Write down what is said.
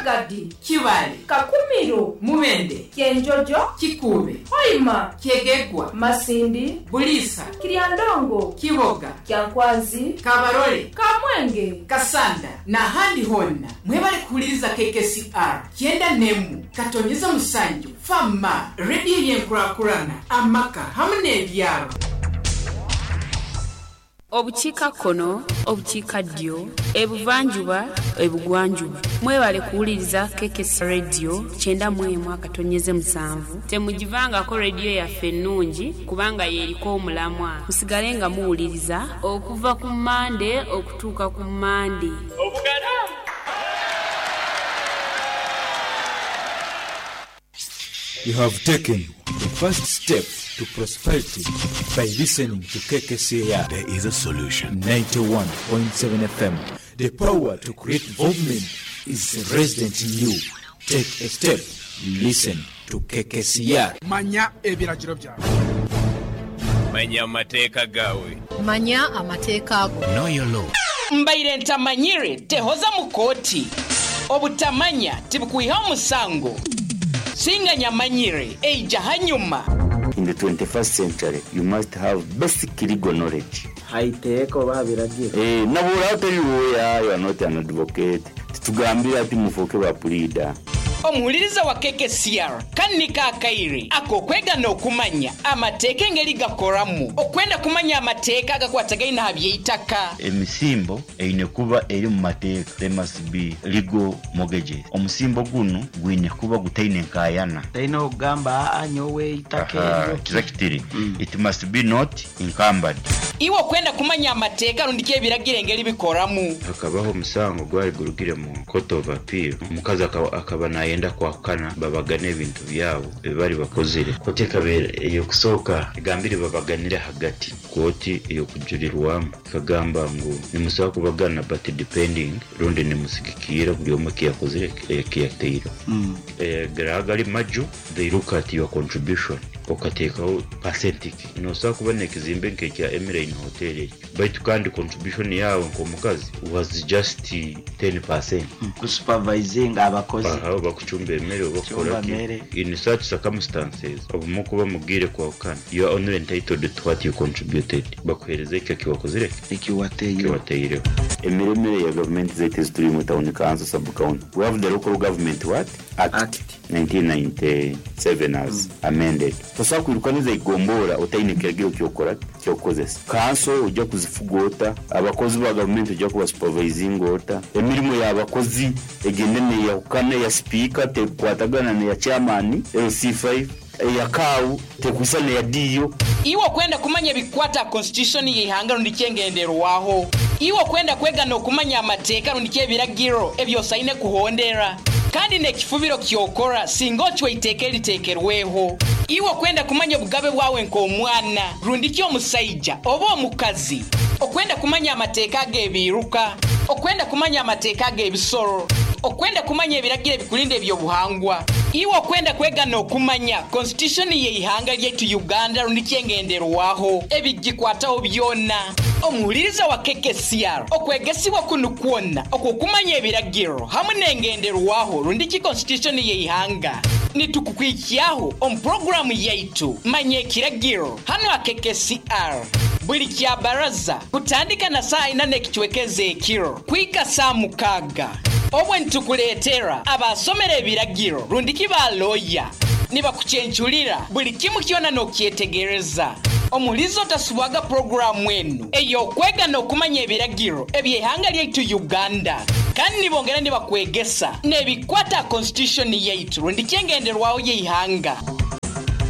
Magadi, Kibale, Kakumiro, Mubende, Kyenjojo, Kikube, Hoima, Kyegegwa, Masindi, Bulisa, Kiryandongo, Kiboga, Kyankwazi, Kabarole, Kamwenge, Kasanda na handi honna mwebale kuwuliriza KKCR kyenda nemu katonyeza musanju fama radio yenkurakurana amaka hamwe n'ebyalo. Obukiika kono, obukiika ddyo, ebuvanjuba, ebugwanjuba. Mwebale kuwuliriza KKC Radio 91.7. Temugivangako radio yaffe ennungi kubanga yeriko omulamwa. Musigale nga muwuliriza okuva ku Monday okutuuka ku Monday. You have taken the first step to prosperity by listening to KKCR. There is a solution. 91.7 FM. The power to create movement is resident in you. Take a step. Listen to KKCR. Manya ebiragiro byawe. Manya amateeka gawe. Manya amateeka go. Know your law. Mbaire ntamanyire tehoza mu kooti. Obutamanya tibukuiha omusango. Singa nyamanyire eija hanyuma. In the 21st century, you must have basic legal knowledge. Haiteko babiragira. Nabura utari woya, you are not an advocate. Tugambira ati mufoke wa pulida. Omuwuliriza wa KKCR kanika akaire ako kwegana okumanya amateeka engeri gakoramu okwenda kumanya amateeka agakwatagana habyeitaka emisimbo eine kuba eri mu mateeka. There must be legal mortgages. Omusimbo guno gwine kuba gutaine nkayana taino ogamba anyowe itake exactly. It must be not encumbered. Iwo kwenda kumanya amateeka rundike ebiragira engeri bikoramu Hakabaho musango gwali gurugire mu court of appeal. Mukazi akaba nayenda kwakana babagane ebintu byabo bari bakozere kote kabere eyo kusoka igambire babaganira hagati koti eyo kujurirwamu kagamba ngo nimusaba kubagana but depending rundi nimusigikira buli omwe kiyakozere kiyateira garagari maju they look at your contribution okatekaho percentage no saba kuboneka izimbe nk'ekya Emirate Hotel but kandi contribution yawe nkomukazi was just 10%. Supervising abakozi bakuchumba emere bakora in such circumstances obumukuba mugire kwa kana you are only entitled to what you contributed bakuhereze icyo kiwakozere kiwateyire emere ya government that is three town council sub county. We have the local government act 1997 as amended. Tosa kwirukaniza igombora utainekegeo cyokozesa council ujya kuzifugota abakozi ba government ujya kuba supervising ota emirimo y'abakozi egendene ya ukane ya speaker te kwatagana ne ya chairman LC5 ya kawu te kwisana ya diyo. Iwo kwenda kumanya bikwata constitution yihanga rundikyengenderwaho. Iwo kwenda kwegana okumanya amateeka rundike biragiro ebyo saine kuhondera kandi nekifubiro kyokora singo chwe itekeri tekerweho. Iwo kwenda kumanya bugabe bwawe nk'omwana rundike omusaija oba omukazi okwenda kumanya amateeka gebiruka okwenda kumanya amateeka gebisoro okwenda kumanya ebiragire bikulinde byobuhangwa. Iwo kwenda kwegana okumanya constitution yeihanga lyetu Uganda rundikyengenderwaho ebigikwataho byona. Omuwuliriza wa KKCR okwegesiwa kuno kwonna okukumanya ebiragiro hamwe n'engenderwaho rundiki constitution yeihanga nitukukwikiyaho program yaitu manye kiragiro hano wa KKCR buli kya baraza kutandika na saa 4 kichwekeze ekiro kwika saa 6 obwe ntukuletera abasomera ebiragiro rundiki ba lawyer niba kuchenchulira buli kimu kiona nokyetegereza. Omulizo tasubwaga program wenu eyo kwegana okumanya ebiragiro ebyehanga lyaitu Uganda kandi nibongera niba kwegesa nebikwata constitution yaitu rundikyengenderwaho yeihanga